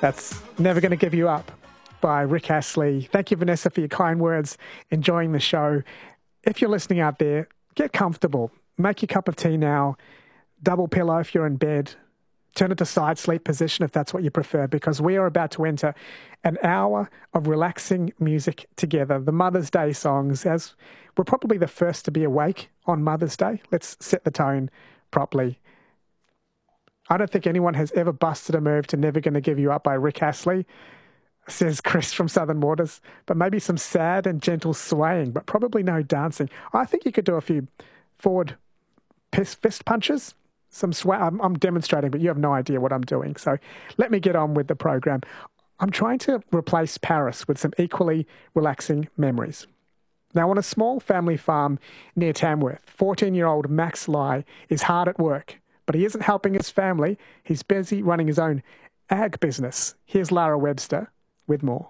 That's Never Gonna Give You Up by Rick Astley. Thank you, Vanessa, for your kind words. Enjoying the show. If you're listening out there, get comfortable. Make your cup of tea now. Double pillow if you're in bed. Turn it to side sleep position if that's what you prefer, because we are about to enter an hour of relaxing music together. The Mother's Day songs, as we're probably the first to be awake on Mother's Day. Let's set the tone properly. I don't think anyone has ever busted a move to Never Gonna Give You Up by Rick Astley, says Chris from Southern Waters, but maybe some sad and gentle swaying, but probably no dancing. I think you could do a few forward fist punches, some sway. I'm demonstrating, but you have no idea what I'm doing. So let me get on with the program. I'm trying to replace Paris with some equally relaxing memories. Now, on a small family farm near Tamworth, 14-year-old Max Lai is hard at work, but he isn't helping his family. He's busy running his own ag business. Here's Lara Webster with more.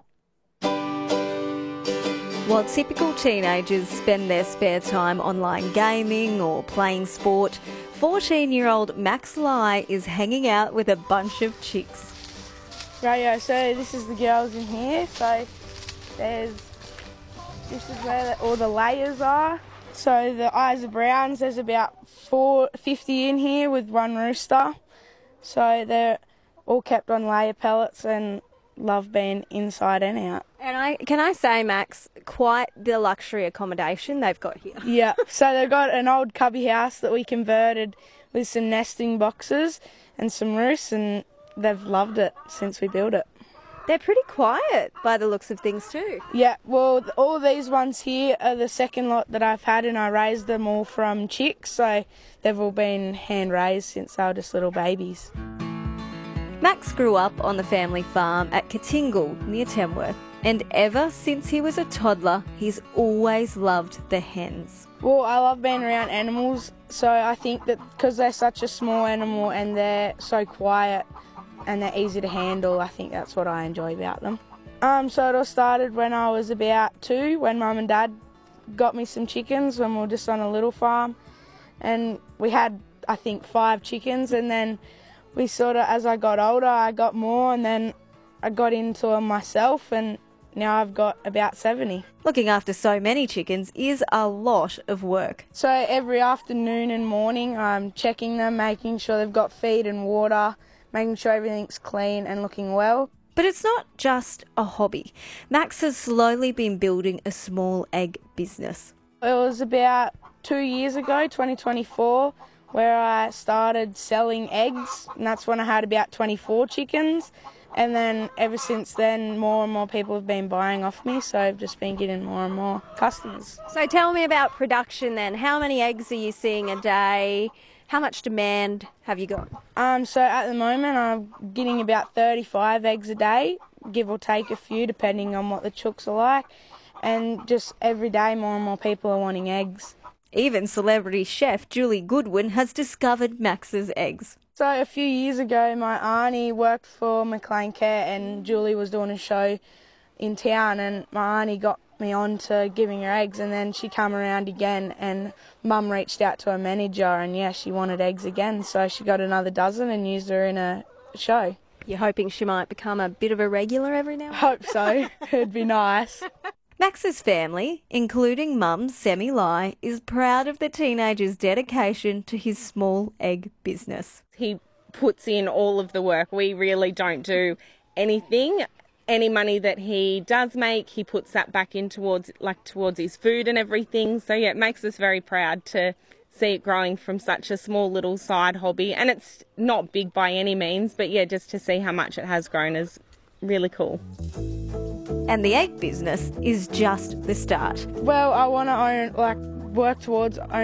While typical teenagers spend their spare time online gaming or playing sport, 14-year-old Max Lai is hanging out with a bunch of chicks. Rightio, so this is the girls in here. So this is where all the layers are. So the eyes are browns. There's about 450 in here with one rooster. So they're all kept on layer pellets and love being inside and out. And can I say, Max, quite the luxury accommodation they've got here. Yeah, so they've got an old cubby house that we converted with some nesting boxes and some roosts, and they've loved it since we built it. They're pretty quiet by the looks of things too. Yeah, well, all these ones here are the second lot that I've had, and I raised them all from chicks, so they've all been hand-raised since they were just little babies. Max grew up on the family farm at Katingal near Tamworth, and ever since he was a toddler, he's always loved the hens. Well, I love being around animals, so I think that because they're such a small animal and they're so quiet and they're easy to handle, I think that's what I enjoy about them. So it all started when I was about 2, when Mum and Dad got me some chickens when we were just on a little farm, and we had, I think, 5 chickens, and then we sort of, as I got older, I got more, and then I got into them myself, and now I've got about 70. Looking after so many chickens is a lot of work. So every afternoon and morning I'm checking them, making sure they've got feed and water, making sure everything's clean and looking well. But it's not just a hobby. Max has slowly been building a small egg business. It was about 2 years ago, 2024, where I started selling eggs, and that's when I had about 24 chickens. And then ever since then, more and more people have been buying off me, so I've just been getting more and more customers. So tell me about production then. How many eggs are you seeing a day? How much demand have you got? So at the moment, I'm getting about 35 eggs a day, give or take a few, depending on what the chooks are like. And just every day, more and more people are wanting eggs. Even celebrity chef Julie Goodwin has discovered Max's eggs. So a few years ago, my auntie worked for McLean Care, and Julie was doing a show in town, and my auntie got me on to giving her eggs, and then she come around again, and Mum reached out to her manager, and yeah, she wanted eggs again, so she got another dozen and used her in a show. You're hoping she might become a bit of a regular every now and then? Hope so. It'd be nice. Max's family, including Mum Semi Lai, is proud of the teenager's dedication to his small egg business. He puts in all of the work. We really don't do anything. Any money that he does make, he puts that back in towards his food and everything. So yeah, it makes us very proud to see it growing from such a small little side hobby. And it's not big by any means, but yeah, just to see how much it has grown is really cool. And the egg business is just the start. Well, I want to work towards